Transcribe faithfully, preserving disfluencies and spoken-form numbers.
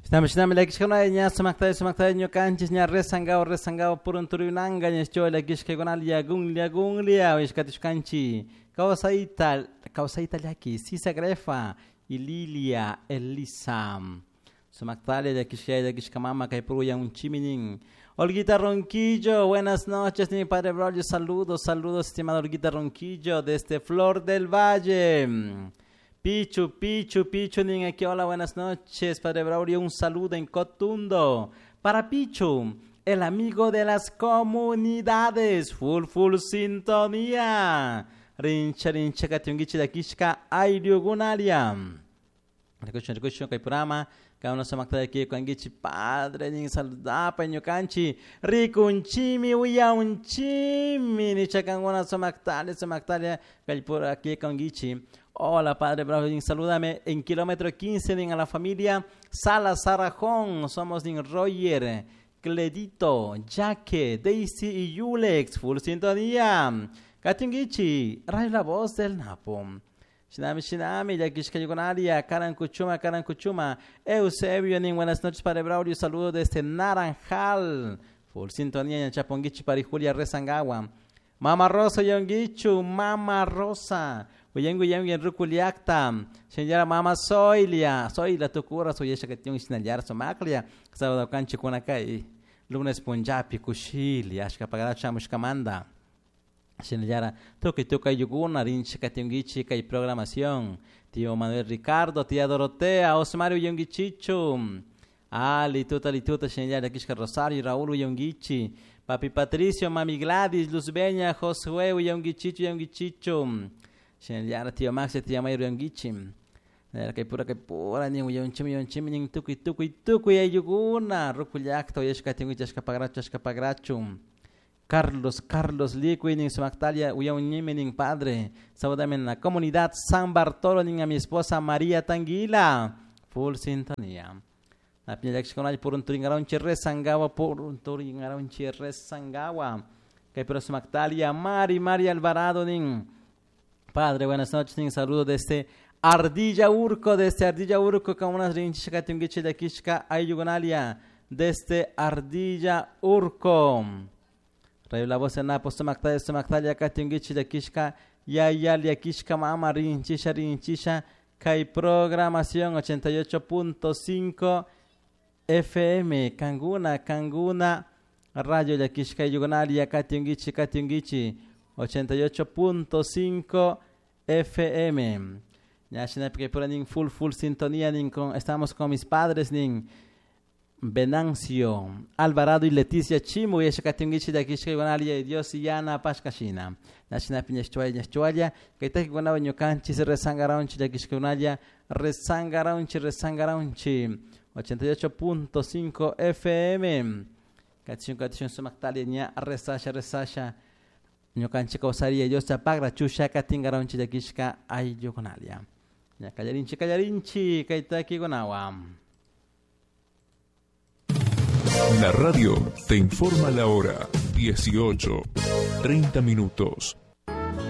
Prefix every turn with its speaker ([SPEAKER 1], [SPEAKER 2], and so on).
[SPEAKER 1] Shinami shinami la kishkana nya samakta samakta nyo kanchis nya resangao resangao purun turunanga nya choy la kishkana lia gunglia gunglia wiskatish kanchi kausaita kausaita laki sisa grefa ililia elisa samakta la kishkaya la kishkamama kai puru yang chiminin. Olguita Ronquillo, buenas noches, mi padre Braulio, saludos, saludos, estimado Olguita Ronquillo, desde Flor del Valle. Pichu, Pichu, Pichu, nin aquí, hola, buenas noches, padre Braulio, un saludo en Cotundo. Para Pichu, el amigo de las comunidades, full, full sintonía. Rincha, rincha, katiungichi da kishka, ailio gunalia. Recucho, recucho, kai programa. Cada uno se macta de aquí con Gichi padre, ni saludar, peño canchi, rico un chimi, uya un chimi, ni chacan una se mactalia, se mactalia, que por aquí con Gichi. Hola padre, bravo, ni salúdame en kilómetro quince, ni a la familia Sala Sarajón, somos ni Roger, Cledito, Jaque, Daisy y Yulex, full sintonía. Katin Gichi, rayo la voz del Napo. Shinami Shinami, ya Kishkayugonaria, Karan Kuchuma, Karan Kuchuma, Eusebio, nin buenas noches para Braulio, saludo desde Naranjal, full sintonía en Chapongichi para Julia Rezangawa, Mama Rosa Yongichu, Mama Rosa, Uyengu Yengu en Rukuliacta, Señora Mama Soilia, Soilia Tukura, Soyesha que tiene Sinalyar Somaklia, Sábado Canchi Kunakai, Lunes Punjabi, Kushili, Ashka Pagada Chamushkamanda. Shinayara, toque toca yuguna, rinche katungichi, kai programación. Tío Manuel Ricardo, tía Dorotea, Osmario Yongichicho. Ali, tuta, lituta, Shinayara, Kishka Rosario, Raúl Yongichi. Papi Patricio, Mami Gladys, Luzbeña, Josué Yongichicho, Yongichicho. Shinayara, tío Max, tía Mayor Yongichi. Kai pura, kai pura, ni Yonchim, Yonchim, ni tuki, tuki, tuki, yuguna. Rukuliacto, Yeshkatungichi, Ashkapagracho, Ashkapagracho. Carlos, Carlos Liquid, en su Mactalia, Uyauñimening padre. Saludame en la comunidad San Bartolo, ni a mi esposa María Tanguila. Full sintonía. La piña de por un turingarón chirre sangawa, por un turingarón chirre sangawa. Que pero su Mactalia, Mari, María Alvarado, nin. Padre, buenas noches, nin saludo desde Ardilla Urco, desde Ardilla Urco, con unas rinchas que tengo de Kishka, Ayugonalia, desde Ardilla Urco. Rayo la voz en la posta Mactalia, Mactalia, Katungichi de Kishka, ya ya ya Kishka Mama, Rinchisha, Rinchisha, Kai programación ochenta y ocho punto cinco F M, Kanguna, Kanguna, Radio de Kishka, Yugonalia, Katungichi, Katungichi, ochenta y ocho punto cinco F M. Ya se que por ahí full, full sintonía, estamos con mis padres, nin. Venancio, Alvarado y Leticia Chimu, y Shakatungichi de Kishkaygonalia, y Dios y Yana Pashkashina. Nashina Piñachuaya, Chuaya, que te guanaba ñocanchi, se resangaraunchi de Kishkaygonalia, resangaraunchi, resangaraunchi, ochenta y ocho punto cinco F M. Kachun Kachun Sumaktalia, ña, resasha, resasha, ñocanchi causaria, Dios apagra, chusha, katingaraunchi de Kishka, ay, yogonalia. Ya, callarinchi, callarinchi, kaitaki gonawa.
[SPEAKER 2] La radio te informa la hora, dieciocho, treinta minutos.